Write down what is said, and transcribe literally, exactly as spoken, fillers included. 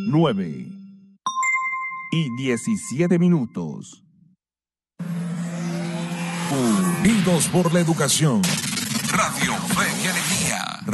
nueve y diecisiete minutos. Unidos por la educación. Radio Fe y Alegría.